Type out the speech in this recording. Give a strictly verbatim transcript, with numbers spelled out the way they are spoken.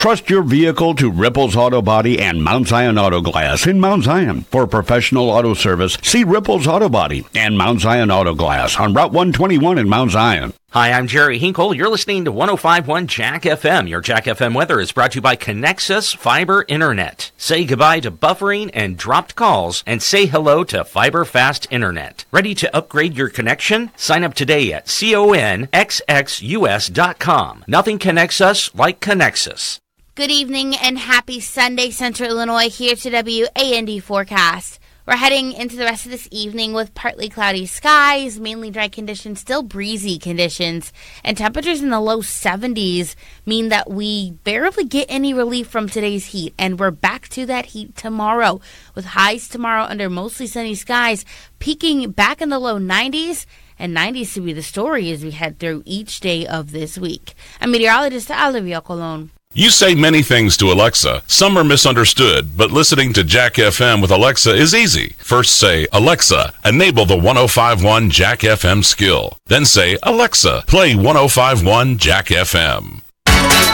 Trust your vehicle to Ripples Auto Body and Mount Zion Auto Glass in Mount Zion. For professional auto service, see Ripples Auto Body and Mount Zion Auto Glass on Route one twenty-one in Mount Zion. Hi, I'm Jerry Hinkle. You're listening to one oh five point one Jack F M. Your Jack F M weather is brought to you by Connexus Fiber Internet. Say goodbye to buffering and dropped calls and say hello to Fiber Fast Internet. Ready to upgrade your connection? Sign up today at conxxus dot com. Nothing connects us like Connexus. Good evening and happy Sunday, Central Illinois. Here to W A N D forecast. We're heading into the rest of this evening with partly cloudy skies, mainly dry conditions, still breezy conditions, and temperatures in the low seventies mean that we barely get any relief from today's heat, and we're back to that heat tomorrow, with highs tomorrow under mostly sunny skies, peaking back in the low nineties, and nineties to be the story as we head through each day of this week. I'm meteorologist Olivia Colon. You say many things to Alexa. Some are misunderstood, but listening to Jack F M with Alexa is easy. First say, Alexa, enable the one oh five point one Jack F M skill. Then say, Alexa, play one oh five point one Jack F M.